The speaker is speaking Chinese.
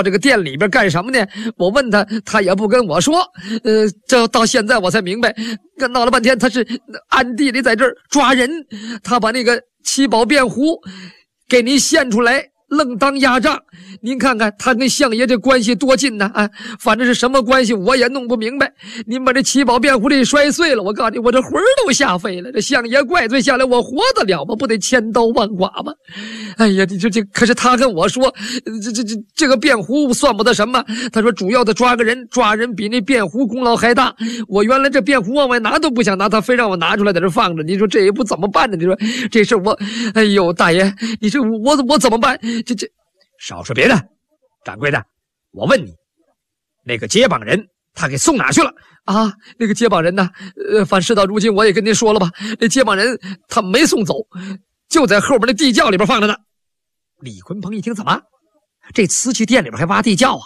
到这个店里边干什么呢？我问他，他也不跟我说。这到现在我才明白，闹了半天他是暗地里在这儿抓人，他把那个七宝辩壶给您献出来，愣当压账。您看看他跟相爷这关系多近呢啊！反正是什么关系我也弄不明白。您把这七宝辩壶这摔碎了，我告诉你，我这魂儿都吓飞了。这相爷怪罪下来，我活得了吗？不得千刀万剐吗？哎呀，这可是他跟我说，这个辩壶算不得什么。他说主要的抓个人，抓人比那辩壶功劳还大。我原来这辩壶往外拿都不想拿，他非让我拿出来在这放着。你说这一步怎么办呢？你说这事我，哎呦大爷，你这我怎么办？这少说别的，掌柜的，我问你，那个接榜人他给送哪去了啊？那个接榜人呢？反事到如今我也跟您说了吧，那接榜人他没送走，就在后边那地窖里边放着呢。 李鲲鹏一听，怎么这瓷器店里边还挖地窖啊？